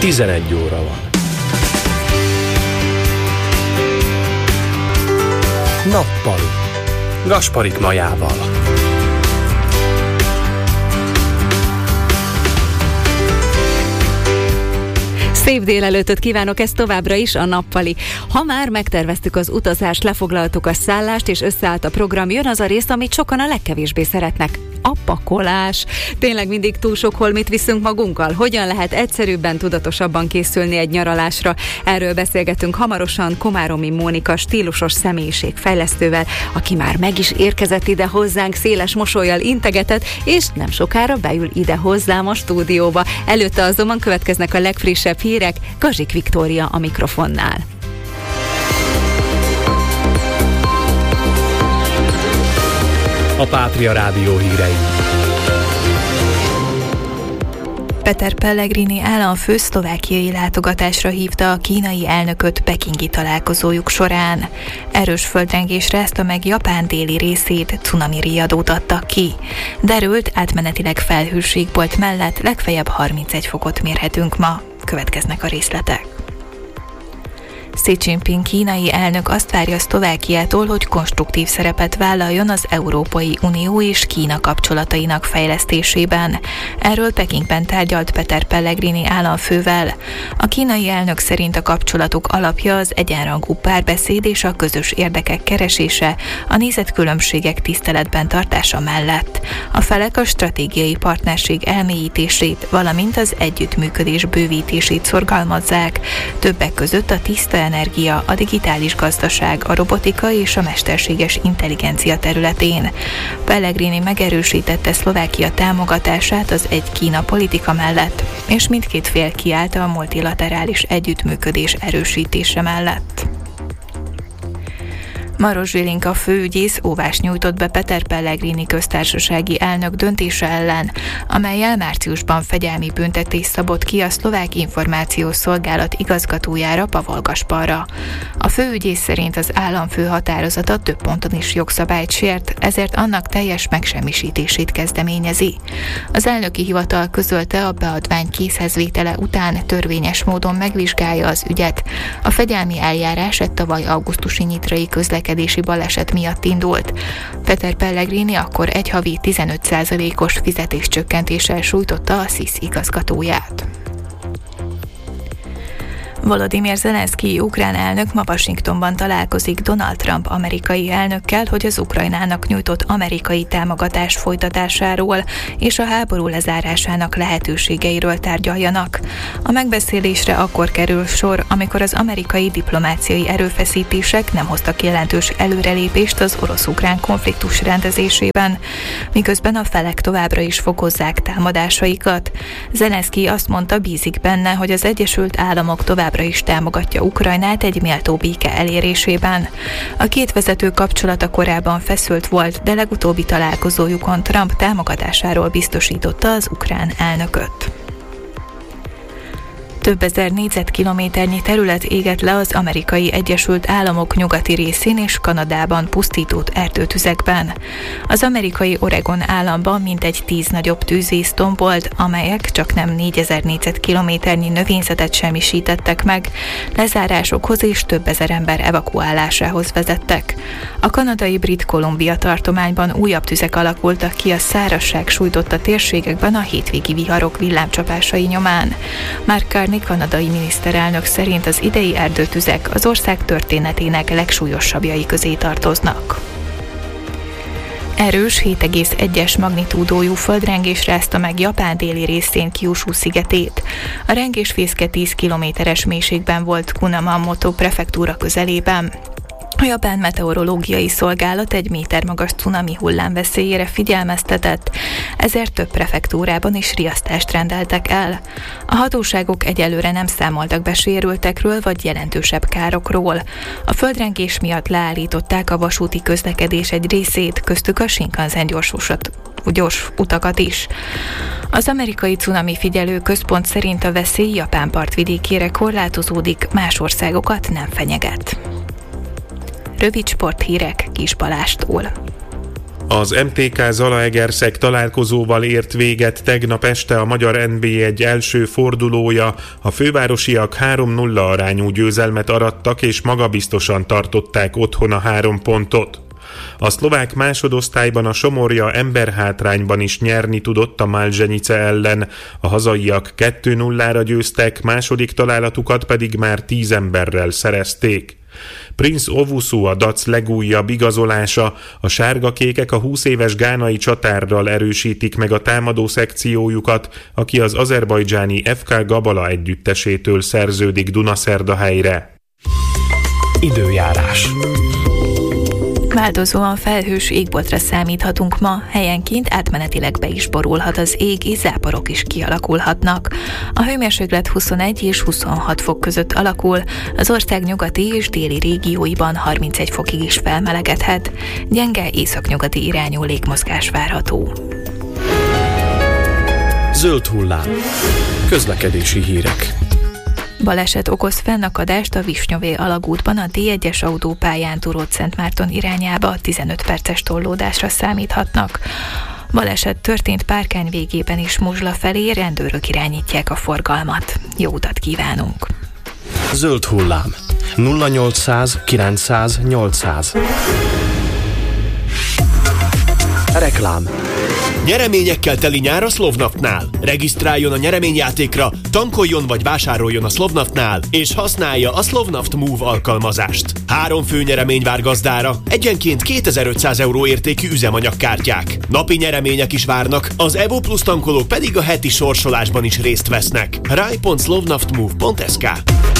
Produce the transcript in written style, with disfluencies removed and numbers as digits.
11 óra van. Nappali. Gasparik Majával. Szép délelőtöt kívánok, ez továbbra is a Nappali. Ha már megterveztük az utazást, lefoglaltuk a szállást és összeállt a program, jön az a rész, amit sokan a legkevésbé szeretnek. A pakolás. Tényleg mindig túl sok holmit viszünk magunkkal? Hogyan lehet egyszerűbben, tudatosabban készülni egy nyaralásra? Erről beszélgetünk hamarosan Komáromi Mónika stílusos személyiségfejlesztővel, aki már meg is érkezett ide hozzánk, széles mosollyal integetett, és nem sokára beül ide hozzám a stúdióba. Előtte azonban következnek a legfrissebb hírek, Gazsik Viktória a mikrofonnál. A Pátria Rádió hírei. Peter Pellegrini államfő szlovákiai látogatásra hívta a kínai elnököt pekingi találkozójuk során. Erős földrengés rázta meg Japán déli részét, cunami riadót adtak ki. Derült, átmenetileg felhőségbolt mellett legfeljebb 31 fokot mérhetünk ma. Következnek a részletek. Xi Jinping kínai elnök azt várja Szlovákiától, hogy konstruktív szerepet vállaljon az Európai Unió és Kína kapcsolatainak fejlesztésében. Erről Pekingben tárgyalt Peter Pellegrini államfővel. A kínai elnök szerint a kapcsolatok alapja az egyenrangú párbeszéd és a közös érdekek keresése, a nézetkülönbségek tiszteletben tartása mellett. A felek a stratégiai partnerség elmélyítését, valamint az együttműködés bővítését szorgalmazzák, többek között a tiszta energia, a digitális gazdaság, a robotika és a mesterséges intelligencia területén. Pellegrini megerősítette Szlovákia támogatását az egy Kína politika mellett, és mindkét fél kiállt a multilaterális együttműködés erősítése mellett. Maros Zsilinka főügyész óvást nyújtott be Peter Pellegrini köztársasági elnök döntése ellen, amellyel márciusban fegyelmi büntetést szabott ki a szlovák információs szolgálat igazgatójára, Pavol Gasparra. A főügyész szerint az államfő határozata több ponton is jogszabályt sért, ezért annak teljes megsemmisítését kezdeményezi. Az elnöki hivatal közölte, a beadvány készhezvétele után törvényes módon megvizsgálja az ügyet. A fegyelmi eljárás egy tavaly augusztusi nyitrai közlekedési baleset miatt indult. Peter Pellegrini akkor egy havi 15%-os fizetéscsökkentéssel sújtotta a SZISZ igazgatóját. Volodymyr Zelenszkij ukrán elnök ma Washingtonban találkozik Donald Trump amerikai elnökkel, hogy az Ukrajnának nyújtott amerikai támogatás folytatásáról és a háború lezárásának lehetőségeiről tárgyaljanak. A megbeszélésre akkor kerül sor, amikor az amerikai diplomáciai erőfeszítések nem hoztak jelentős előrelépést az orosz-ukrán konfliktus rendezésében, miközben a felek továbbra is fokozzák támadásaikat. Zelenszkij azt mondta, bízik benne, hogy az Egyesült Államok továbbra is támogatja Ukrajnát egy méltó béke elérésében. A két vezető kapcsolata korábban feszült volt, de legutóbbi találkozójukon Trump támogatásáról biztosította az ukrán elnököt. Több ezer négyzetkilométernyi terület égett le az Amerikai Egyesült Államok nyugati részén és Kanadában pusztított erdőtüzekben. Az amerikai Oregon államban mintegy 10 nagyobb tűzvész tombolt, amelyek csak nem 4000 négyzetkilométernyi növényzetet semmisítettek meg, lezárásokhoz és több ezer ember evakuálásához vezettek. A kanadai Brit Columbia tartományban újabb tüzek alakultak ki a szárazság sújtotta térségekben a hétvégi viharok villámcsapásai nyomán. Mark Carney kanadai miniszterelnök szerint az idei erdőtüzek az ország történetének legsúlyosabbjai közé tartoznak. Erős 7,1-es magnitúdójú földrengés rázta meg Japán déli részén Kyushu szigetét. A rengésfészke 10 kilométeres mélységben volt Kumamoto prefektúra közelében. A japán meteorológiai szolgálat egy méter magas cunami hullámveszélyére figyelmeztetett, ezért több prefektúrában is riasztást rendeltek el. A hatóságok egyelőre nem számoltak be sérültekről vagy jelentősebb károkról. A földrengés miatt leállították a vasúti közlekedés egy részét, köztük a Shinkansen gyors utakat is. Az amerikai cunami figyelő központ szerint a veszély Japán partvidékére korlátozódik, más országokat nem fenyeget. Rövid sporthírek Kis Balástól. Az MTK Zalaegerszeg találkozóval ért véget tegnap este a magyar NB1 első fordulója. A fővárosiak 3-0 arányú győzelmet arattak és magabiztosan tartották otthon a 3 pontot. A szlovák másodosztályban a Somorja emberhátrányban is nyerni tudott a Malzenice ellen. A hazaiak 2-0-ra győztek, második találatukat pedig már 10 emberrel szerezték. Prince Owusu a Dac legújabb igazolása, a sárgakékek a 20 éves gánai csatárral erősítik meg a támadó szekciójukat, aki az azerbajdzsáni FK Gabala együttesétől szerződik Dunaszerdahelyre. Időjárás. Változóan felhős égboltra számíthatunk ma, helyenként átmenetileg be is borulhat az ég, és záporok is kialakulhatnak. A hőmérséklet 21 és 26 fok között alakul, az ország nyugati és déli régióiban 31 fokig is felmelegedhet. Gyenge északnyugati irányú légmozgás várható. Zöld hullám. Közlekedési hírek. Baleset okoz fennakadást a Visnyové alagútban a D1-es autópályán Turóc-Szentmárton irányába, 15 perces tollódásra számíthatnak. Baleset történt Párkány végében is Muzsla felé, rendőrök irányítják a forgalmat. Jó utat kívánunk! Zöld hullám. 0800 900 800. Reklám. Nyereményekkel teli nyár a Slovnaftnál. Regisztráljon a nyereményjátékra, tankoljon vagy vásároljon a Slovnaftnál, és használja a Slovnaft Move alkalmazást. 3 fő nyeremény vár gazdára, egyenként 2500 € értékű üzemanyagkártyák. Napi nyeremények is várnak, az Evo Plus tankolók pedig a heti sorsolásban is részt vesznek. rai.slovnaftmove.sk